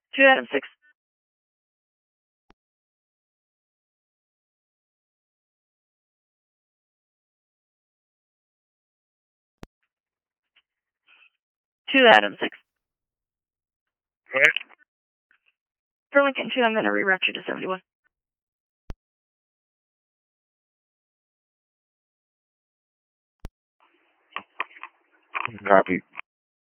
2 Adam 6. Two Adam 6. What? For Lincoln 2, I'm going to reroute you to 71. Copy.